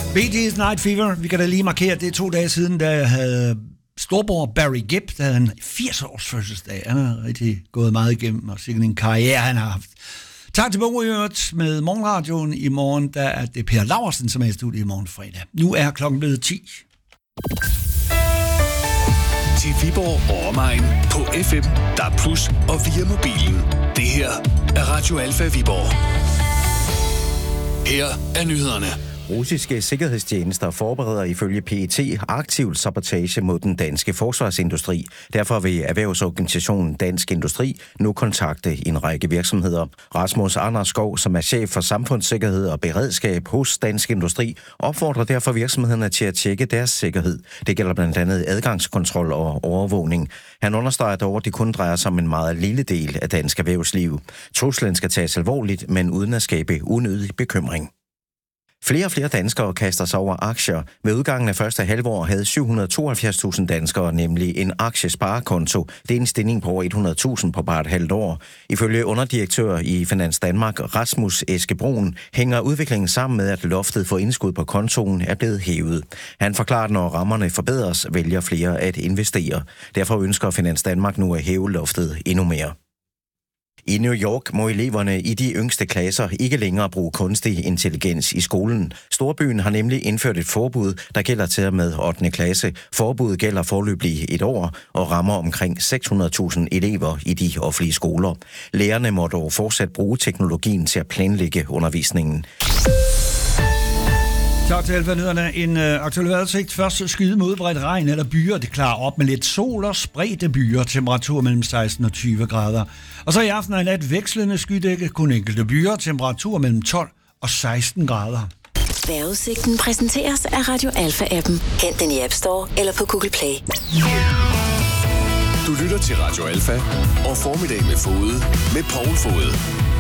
Bee Gees Night Fever. Vi kan da lige markere, det er 2 dage siden, da jeg havde storbror Barry Gibb, der havde en 80-års fødselsdag. Han har rigtig gået meget igennem, og sikkert en karriere, han har haft. Tak til Bogøret med Morgenradioen. I morgen, der er det Per Laursen, som er i studiet i morgen fredag. Nu er klokken blevet 10. Til Viborg og omegn på FM, DAB+ og via mobilen. Det her er Radio Alfa Viborg. Her er nyhederne. Russiske sikkerhedstjenester forbereder ifølge PET aktiv sabotage mod den danske forsvarsindustri. Derfor vil erhvervsorganisationen Dansk Industri nu kontakte en række virksomheder. Rasmus Anderskov, som er chef for samfundssikkerhed og beredskab hos Dansk Industri, opfordrer derfor virksomhederne til at tjekke deres sikkerhed. Det gælder blandt andet adgangskontrol og overvågning. Han understreger dog, at det kun drejer sig om en meget lille del af dansk erhvervsliv. Truslen skal tages alvorligt, men uden at skabe unødig bekymring. Flere og flere danskere kaster sig over aktier. Ved udgangen af første halvår havde 772.000 danskere nemlig en aktiesparekonto. Det er en stigning på over 100.000 på bare et halvt år. Ifølge underdirektør i Finans Danmark, Rasmus Eskebrun, hænger udviklingen sammen med, at loftet for indskud på kontoen er blevet hævet. Han forklarer, at når rammerne forbedres, vælger flere at investere. Derfor ønsker Finans Danmark nu at hæve loftet endnu mere. I New York må eleverne i de yngste klasser ikke længere bruge kunstig intelligens i skolen. Storbyen har nemlig indført et forbud, der gælder til og med 8. klasse. Forbuddet gælder foreløbig 1 år og rammer omkring 600.000 elever i de offentlige skoler. Lærerne må dog fortsat bruge teknologien til at planlægge undervisningen. Tak til Alfa-nyhederne. En aktuel vejrudsigt. Først skyde med udbredt regn eller byer. Det klarer op med lidt sol og spredte byer. Temperatur mellem 16 og 20 grader. Og så i aften og i nat vekslende skydække. Kun enkelte byer. Temperatur mellem 12 og 16 grader. Vejrudsigten præsenteres af Radio Alfa-appen. Hent den i App Store eller på Google Play. Du lytter til Radio Alfa og Formiddag med Fode med Poul Fode.